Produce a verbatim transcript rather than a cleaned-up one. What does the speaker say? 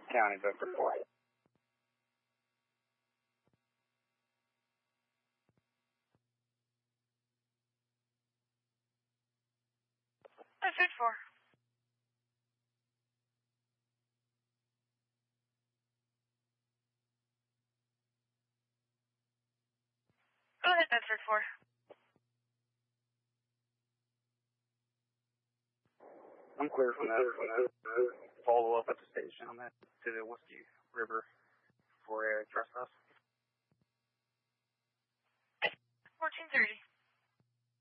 County, Bedford four. Bedford four. Go ahead, Bedford four. I'm clear from that. Follow up at the station on that to the Whiskey River for a trespass. fourteen thirty.